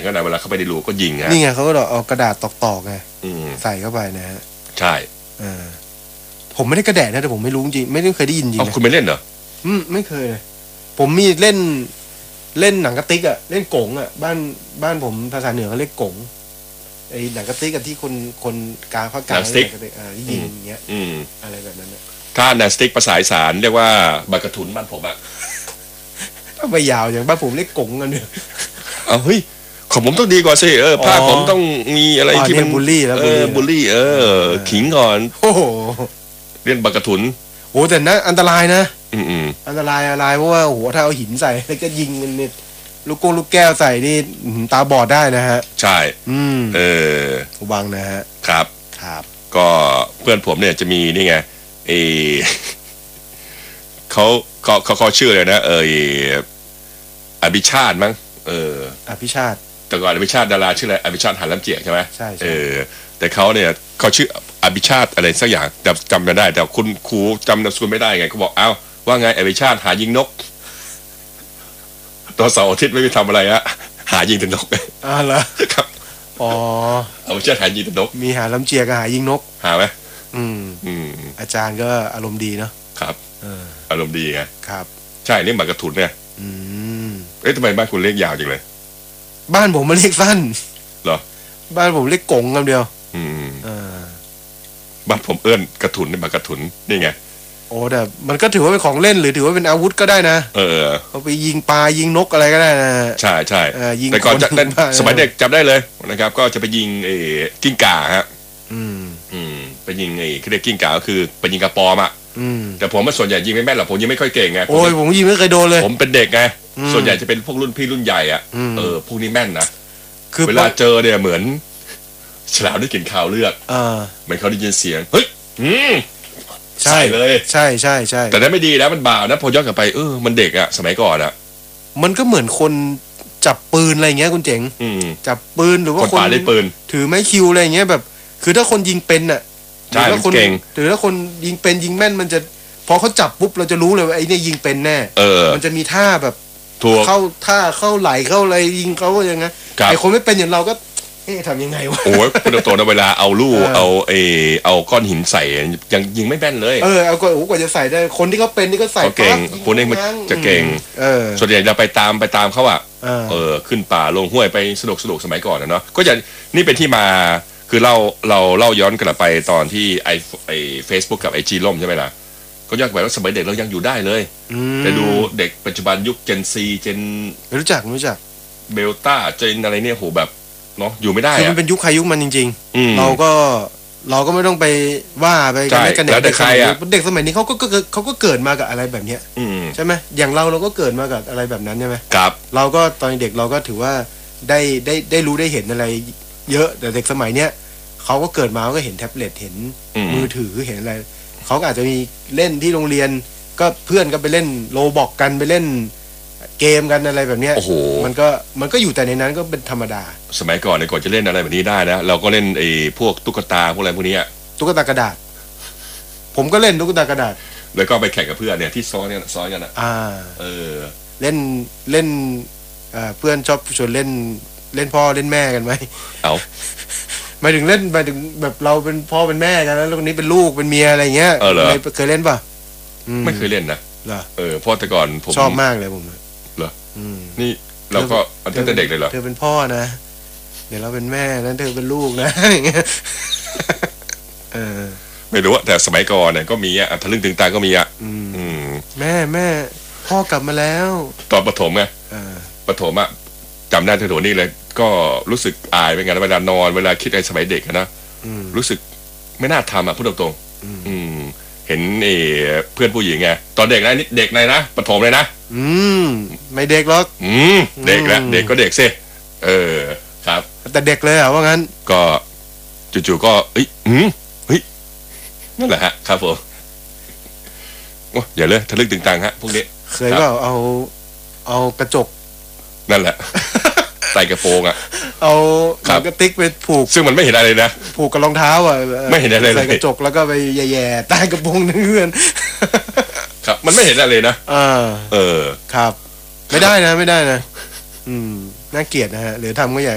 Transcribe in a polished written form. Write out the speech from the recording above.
ก็ได้เวลาเข้าไปในรูก็ยิงฮะนี่ไงเขาก็เอากระดาษตอกๆไงใส่เข้าไปนะฮะใช่ผมไม่ได้กระแดะนะแต่ผมไม่รู้จริงไม่ได้เคยได้ยินจริงนะคุณไม่เล่นเหรอไม่เคยเลยผมมีเล่นหนังกระติกอะเล่นกงอะบ้านผมภาษาเหนือเขาเรียกกงไอ้หนังกระติกกับที่คนกลางเขากลางยิงอย่างเงี้ยอะไรแบบนั้นเนี่ยถ้าหนังสติ๊กภาษาอีสานเรียกว่าใบกระถุนบ้านผมอะถ้าใบยาวอย่างบ้านผมเรียกกงกันเนี่ยเฮ้ยของผมต้องดีกว่าสิภาคผมต้องมีอะไรที่มันบูลลี่แล้วบูลลี่ขิงก่อนโอ้โหเรียกใบกระถุนโอ้แต่นะอันตรายนะอันตรายอะไรเพราะว่าโอ้โหถ้าเอาหินใส่แล้วก็ยิงมันเนี่ยลูกแก้วใส่นี่ตาบอดได้นะฮะใช่ระวังนะฮะครับก็เพื่อนผมเนี่ยจะมีนี่ไงเขาชื่ออะไรนะอภิชาติมั้งอภิชาติแต่ก่อนอภิชาติดาราชื่ออะไรอภิชาติหันลำเจียกใช่ไหมใช่แต่เขาเนี่ยเขาชื่ออภิชาติอะไรสักอย่างจำไม่ได้แต่คุณครูจำนามสกุลไม่ได้ไงเขาบอกเอ้าว่าไงอภิชาติหายิงนกตอนเสาร์อาทิตย์ไม่มีทำอะไรฮะหายิงแต่นกเหรอครับอภิชาติหายิงแต่นกมีหาลำเจียกหายิงนกหาไหมอาจารย์ก็อารมณ์ดีเนาะครับอารมณ์ดีไงครับใช่เรียกหมากระถุนเนี่ยทำไมบ้านคุณเรียกยาวจังเลยบ้านผมมันเรียกสั้นเหรอบ้านผมเรียกกงคำเดียวบ้านผมเอื้อนกระถุนนี่หมากระถุนนี่ไงโอ้แต่มันก็ถือว่าเป็นของเล่นหรือถือว่าเป็นอาวุธก็ได้นะเอาไปยิงปลายิงนกอะไรก็ได้นะใช่แต่ก่อนจะสมัยเด็กจำได้เลยนะครับก็จะไปยิงกิ้งก่าฮะไปยิงเขาเรียกกิ้งก่าก็คือไปยิงกระปอมอ่ะแต่ผมส่วนใหญ่ยิงไม่แม่นหรอกผมยิงไม่ค่อยเก่งไงโอ้ยผมยิงไม่เคยโดนเลยผมเป็นเด็กไงส่วนใหญ่จะเป็นพวกรุ่นพี่รุ่นใหญ่อ่ะพวกนี้แม่นนะคือเวลาเจอเนี่ยเหมือนฉลามได้กลิ่นคาวเลือดเหมือนเขาได้ยินเสียงเฮ้ยใช่เลยใช่แต่นั้นไม่ดีนะมันบาปนะพอย้อนกลับไปมันเด็กอ่ะสมัยก่อนอ่ะมันก็เหมือนคนจับปืนอะไรเงี้ยคุณเจ๋งจับปืนหรือว่าคนได้ปืนถือไม้คิวอะไรเงี้ยแบบคือถ้าคนยิงเป็นอ่ะใช่มันเก่งหรือถ้าคนยิงเป็นยิงแม่นมันจะพอเขาจับปุ๊บเราจะรู้เลยว่าไอ้นี่ยิงเป็นแน่มันจะมีท่าแบบเข้าท่าเข้าไหลเข้าอะไรยิงเขาอย่างเงี้ยไอ้คนไม่เป็นอย่างเราก็ทำยังไงวะโอ้ยคุณโตนะเวลาเอาลูกเอาก้อนหินใส่ยังยิงไม่แม่นเลยเอาก็กว่าจะใส่ได้คนที่เขาเป็นนี่ก็ใส่เก่งคนนี้มันจะเก่งส่วนใหญ่เราไปตามเขาอ่ะขึ้นป่าลงห้วยไปสนุกสมัยก่อนนะเนาะก็จะนี่เป็นที่มาคือเราเล่าย้อนกลับไปตอนที่ไอ Facebook กับ IG ล่มใช่ไหมล่ะก็ย้อนไปว่าสมัยเด็กเรายังอยู่ได้เลยแต่ดูเด็กปัจจุบันยุค Gen C Gen ไม่รู้จักเบลต้าเจนอะไรเนี่ยโหแบบเนาะอยู่ไม่ได้คือมันเป็นยุคใครยุคมันจริงๆเราก็ไม่ต้องไปว่าไปกันไม่กันเด็กสมัยนี้เขาก็เกิดมากับอะไรแบบเนี้ยใช่ไหมอย่างเราก็เกิดมากับอะไรแบบนั้นใช่ไหมครับเราก็ตอนเด็กเราก็ถือว่าได้รู้ได้เห็นอะไรเยอะแต่เด็กสมัยเนี้ยเขาก็เกิดมาก็เห็นแท็บเล็ตเห็นมือถือเห็นอะไรเขาก็อาจจะมีเล่นที่โรงเรียนก็เพื่อนก็ไปเล่นโลบอกกันไปเล่นเกมกันอะไรแบบเนี้ยมันก็อยู่แต่ในนั้นก็เป็นธรรมดาสมัยก่อนเนี่ยก่อนจะเล่นอะไรแบบนี้ได้นะเราก็เล่นพวกตุ๊กตาพวกอะไรพวกนี้ตุ๊กตากระดาษผมก็เล่นตุ๊กตากระดาษแล้วก็ไปแข่งกับเพื่อนเนี่ยที่ซ้อนกันอ่ะเล่นเพื่อนชอบชวนเล่นพ่อเล่นแม่กันไหมหมายถึงแบบเราเป็นพ่อเป็นแม่กันแล้วคนนี้เป็นลูกเป็นเมียอะไรเงี้ยเคยเล่นป่ะไม่เคยเล่นนะเพราะแต่ก่อนผมชอบมากเลยผมเหรอนี่เราก็ตั้งแต่เด็กเลยเหรอเธอเป็นพ่อนะเดี๋ยวเราเป็นแม่แล้วเธอเป็นลูกนะอย่างเงี้ยไม่รู้แต่สมัยก่อนเนี่ยก็มีทะลึ่งตึงตาก็มีแม่พ่อกลับมาแล้วตอนประถมไงประถมจำได้ถึงตัวนี้เลยก็รู้สึกอายเป็นไงเวลานอนเวลาคิดในสมัยเด็กนะรู้สึกไม่น่าทำพูดตรงๆเห็นเพื่อนผู้หญิงไงตอนเด็กนะเด็กนะประถมเลยนะไม่เด็กหรอกเด็กแล้วเด็กก็เด็กสิครับแต่เด็กเลยว่างั้นก็จู่ๆก็เฮ้ยนั่นแหละฮะครับผมอย่าเลยทะลึ่งตึงตังฮะพวกนี้เคยว่าเอากระจกนั่นแหละใส่กระโปรงเอากระติกไปผูกซึ่งมันไม่เห็นอะไรนะผูกกับรองเท้าไม่เห็นอะไรเลยใส่กระจกแล้วก็ไปแย่ๆใต้กระโปรงเพื่อนครับมันไม่เห็นอะไรนะครับไม่ได้นะน่าเกลียดนะฮะหรือทำก็ใหญ่